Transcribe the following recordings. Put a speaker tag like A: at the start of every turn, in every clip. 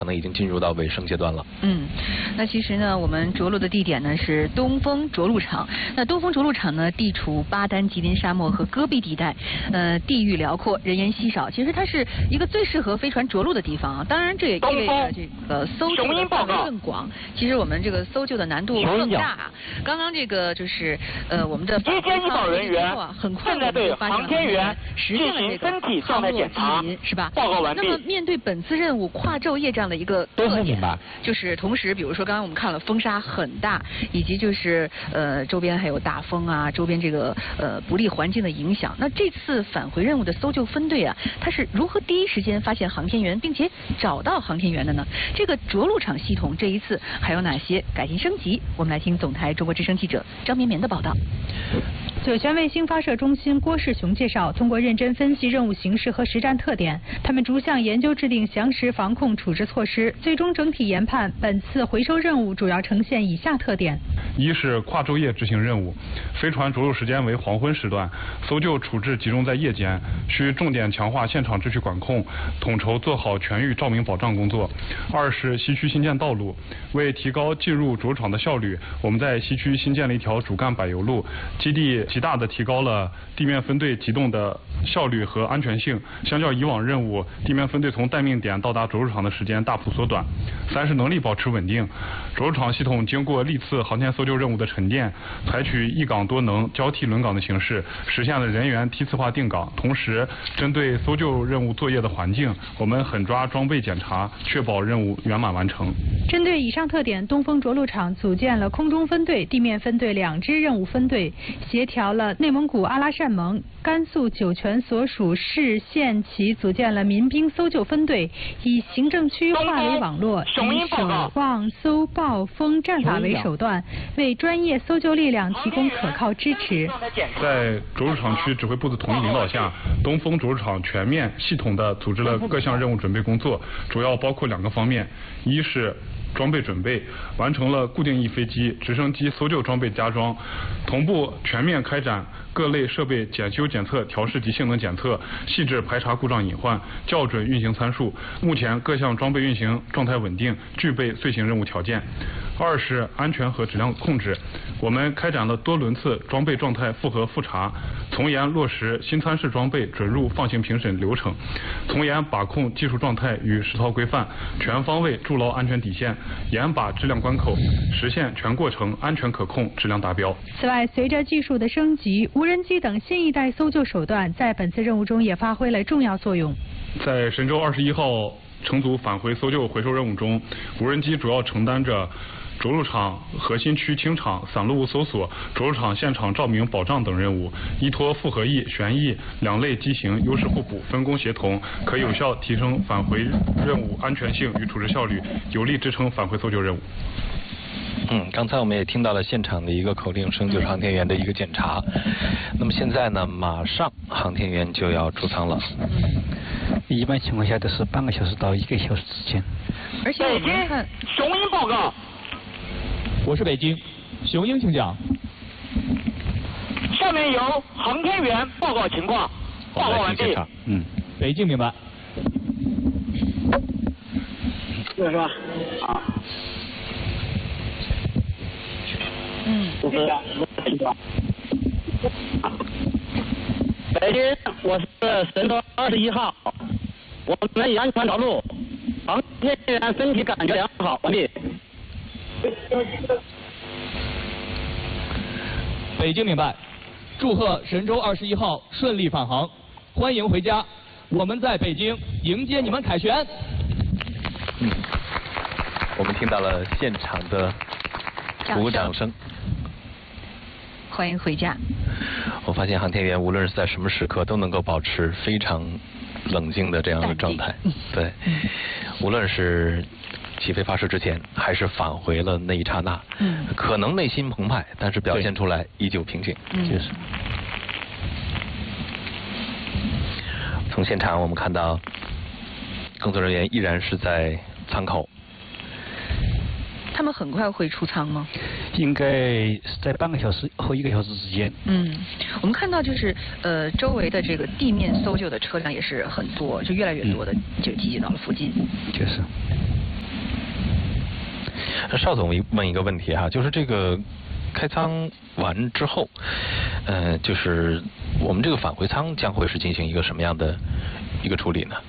A: 可能已经进入到尾声阶段了。
B: 那其实呢，我们着陆的地点呢是东风着陆场。那东风着陆场呢，地处巴丹吉林沙漠和戈壁地带，地域辽阔，人烟稀少。其实它是一个最适合飞船着陆的地方啊。当然，这也意味着这个搜救的范围更广。其实我们这个搜救的难度更大。刚刚这个就是我们的
C: 接见医保人员
B: 很快
C: 正在对航天员
B: 实现了这个
C: 身体状态检查，
B: 是吧？
C: 报告完毕。
B: 那么面对本次任务跨昼夜这样的一个特点，就是同时，比如说刚刚我们看了风沙很大，以及就是周边还有大风啊，周边这个不利环境的影响。那这次返回任务的搜救分队啊，它是如何第一时间发现航天员，并且找到航天员的呢？这个着陆场系统这一次还有哪些改进升级？我们来听总台中国之声记者张绵绵的报道。
D: 酒泉卫星发射中心郭世雄介绍，通过认真分析任务形势和实战特点，他们逐项研究制定详实防控处置措施，最终整体研判本次回收任务主要呈现以下特点：
E: 一是跨昼夜执行任务，飞船着陆时间为黄昏时段，搜救处置集中在夜间，需重点强化现场秩序管控，统筹做好全域照明保障工作。二是西区新建道路，为提高进入着陆场的效率，我们在西区新建了一条主干柏油路，基地极大的提高了地面分队机动的效率和安全性，相较以往任务，地面分队从待命点到达着陆场的时间大幅缩短。三是能力保持稳定，着陆场系统经过历次航天搜救任务的沉淀，采取一岗多能、交替轮岗的形式，实现了人员梯次化定岗。同时，针对搜救任务作业的环境，我们狠抓装备检查，确保任务圆满完成。
D: 针对以上特点，东风着陆场组建了空中分队、地面分队2支任务分队，协调了内蒙古阿拉善盟、甘肃酒泉所属市县旗组建了民兵搜救分队，以行政区划为网络，以守望、搜、报、封战法为手段，为专业搜救力量提供可靠支持。
E: 在着陆场区指挥部的统一领导下，东风着陆场全面系统地组织了各项任务准备工作，主要包括2个方面：一是装备准备，完成了固定翼飞机、直升机搜救装备加装，同步全面开展各类设备检修检测、调试及性能检测，细致排查故障隐患，校准运行参数。目前各项装备运行状态稳定，具备遂行任务条件。二是安全和质量控制，我们开展了多轮次装备状态复核复查，从严落实新参试装备准入放行评审流程，从严把控技术状态与实操规范，全方位筑牢安全底线，严把质量关口，实现全过程安全可控、质量达标。
D: 此外，随着技术的升级，无人机等新一代搜救手段在本次任务中也发挥了重要作用。
E: 在神舟21号乘组返回搜救回收任务中，无人机主要承担着着陆场核心区清场、散落物搜索、着陆场现场照明保障等任务，依托复合翼、旋翼2类机型优势互补、分工协同，可有效提升返回任务安全性与处置效率，有力支撑返回搜救任务。
A: 刚才我们也听到了现场的一个口令声，就是航天员的一个检查。那么现在呢，马上航天员就要出舱了。
F: 一般情况下都是半个小时到1个小时之间。
B: 而且我们看
C: 雄鹰报告。
G: 我是北京，雄鹰请讲。
C: 下面由航天员报告情况。报告完毕。
G: 北京明白。
C: 是吧？啊。
H: 北京，我是神舟21号，我们扬船着陆，航天员身体感觉良好，完毕。
G: 北京明白，祝贺神舟21号顺利返航，欢迎回家，我们在北京迎接你们凯旋。
A: 我们听到了现场的鼓掌声。
B: 欢迎回家。
A: 我发现航天员无论是在什么时刻都能够保持非常冷静的这样的状态。对，无论是起飞发射之前，还是返回了那一刹那，可能内心澎湃，但是表现出来依旧平静。
F: 就是。
A: 从现场我们看到，工作人员依然是在舱口。
B: 他们很快会出舱吗？
F: 应该是在半个小时和1个小时之间。
B: 我们看到就是周围的这个地面搜救的车辆也是很多，就越来越多的就集结到了附近。
F: 就是。
A: 邵总问一个问题哈，就是这个开仓完之后，就是我们这个返回仓将会是进行一个什么样的一个处理呢？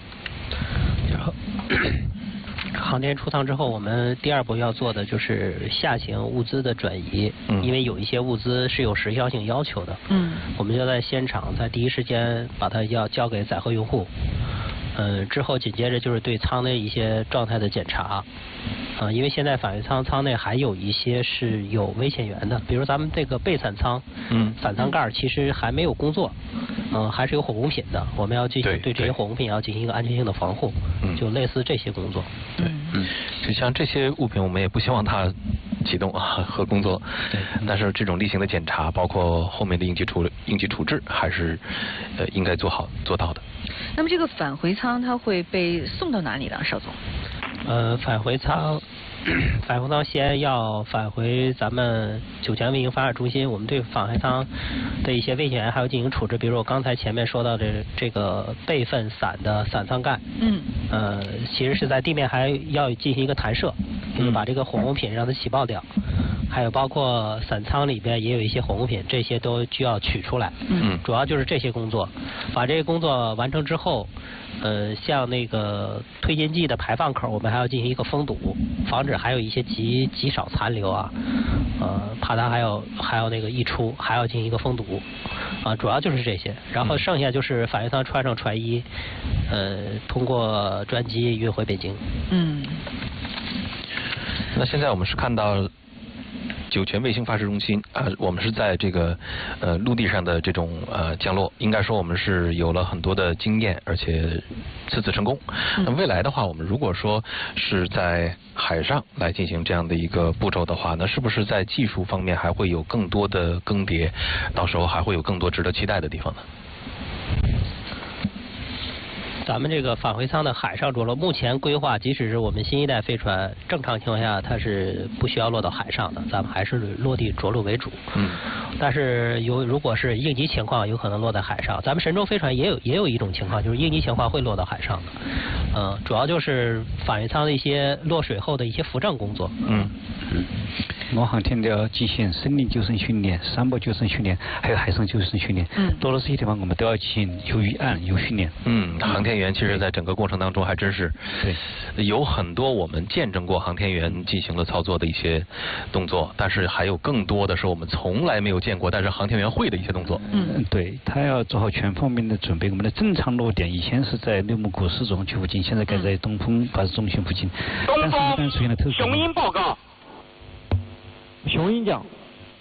I: 航天出舱之后，我们第二步要做的就是下行物资的转移，因为有一些物资是有时效性要求的，我们就在现场在第一时间把它要交给载荷用户，之后紧接着就是对舱内一些状态的检查，因为现在返回舱舱内还有一些是有危险源的，比如咱们这个备伞舱，伞舱盖其实还没有工作，还是有火工品的，我们要进行对这些火工品要进行一个安全性的防护，就类似这些工作。
A: 就像这些物品，我们也不希望它启动和工作，但是这种例行的检查，包括后面的应急处置，还是应该做到的。
B: 那么这个返回舱它会被送到哪里呢，邵总？
I: 返回舱先要返回咱们酒泉卫星发射中心，我们对返回舱的一些危险源还要进行处置，比如我刚才前面说到的这个备份伞的伞舱盖，其实是在地面还要进行一个弹射，就是把这个火工品让它起爆掉，还有包括伞舱里边也有一些火工品，这些都需要取出来，主要就是这些工作，把这些工作完成之后，像那个推进剂的排放口，我们还要进行一个封堵，防止还有一些极少残留啊，怕它还有那个溢出，还要进行一个封堵，主要就是这些，然后剩下就是返回舱穿上船衣，通过专机运回北京。
A: 那现在我们是看到酒泉卫星发射中心我们是在这个陆地上的这种降落，应该说我们是有了很多的经验，而且次成功。那未来的话，我们如果说是在海上来进行这样的一个步骤的话，那是不是在技术方面还会有更多的更迭？到时候还会有更多值得期待的地方呢？
I: 咱们这个返回舱的海上着陆，目前规划，即使是我们新一代飞船，正常情况下它是不需要落到海上的，咱们还是落地着陆为主。但是如果是应急情况，有可能落在海上。咱们神舟飞船也有一种情况，就是应急情况会落到海上的。主要就是返回舱的一些落水后的一些扶正工作。
F: 我航天都要进行森林救生训练、山坡救生训练，还有海上救生训练。多了这些地方，我们都要进行有预案、有训练。
A: 航天员其实在整个过程当中还真是有很多我们见证过航天员进行了操作的一些动作，但是还有更多的是我们从来没有见过，但是航天员会的一些动作。
F: 对，他要做好全方面的准备。我们的正常落点以前是在内蒙古市中区附近，现在改在东风发射中心附近。
C: 东风雄鹰报告。
J: 雄鹰讲，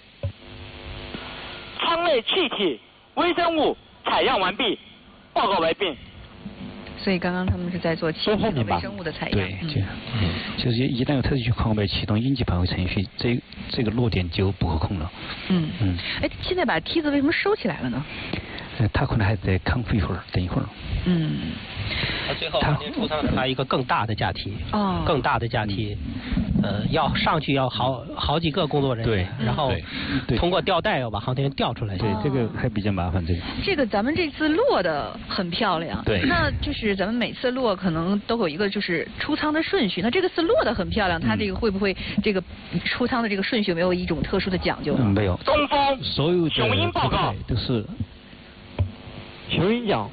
C: 舱内气体、微生物采样完毕，报告完毕。
B: 所以刚刚他们是在做气体和微生物的采样。
F: 对，就是一旦有特殊情况，我们启动应急返回程序，这个落点就不可控了。
B: 现在把梯子为什么收起来了呢？
F: 他可能还在康复一会儿，等一会儿。
I: 他最后航天出舱还有一个更大的架梯，更大的架梯，要上去要好几个工作人员，然后通过吊带要把航天员吊出来。
F: 对，这个还比较麻烦。
B: 这个咱们这次落的很漂亮，
F: 对，
B: 那就是咱们每次落可能都有一个就是出舱的顺序，那这个次落的很漂亮，它这个会不会这个出舱的这个顺序有没有一种特殊的讲究呢？
F: 没有，
C: 东风
F: 所有的
C: 雄鹰报告
F: 都是
J: 雄鹰讲。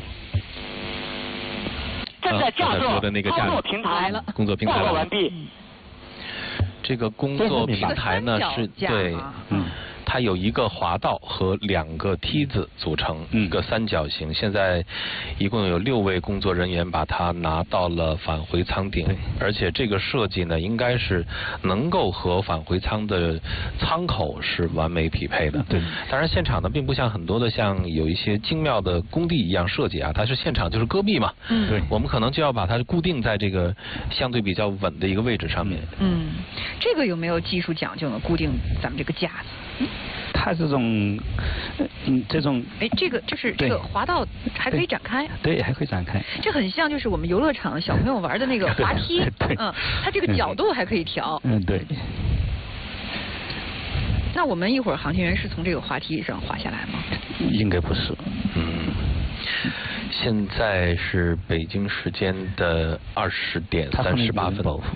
C: 正在架设操作平台了，
A: 工作平台
C: 报告完毕。
A: 这个工作平台呢是对，它有一个滑道和2个梯子组成一个三角形。现在一共有6位工作人员把它拿到了返回舱顶，而且这个设计呢，应该是能够和返回舱的舱口是完美匹配的。
F: 对，
A: 当然现场呢，并不像很多的像有一些精妙的工地一样设计它是现场就是戈壁嘛。
F: 对，
A: 我们可能就要把它固定在这个相对比较稳的一个位置上面。
B: 这个有没有技术讲究呢？固定咱们这个架子？
F: 它这种，
B: 这个就是这个滑道还可以展开。
F: 对，还可以展开。
B: 这很像就是我们游乐场小朋友玩的那个滑梯。它这个角度还可以调。
F: 对。
B: 那我们一会儿航天员是从这个滑梯上滑下来吗？
F: 应该不是。
A: 现在是北京时间的20:38。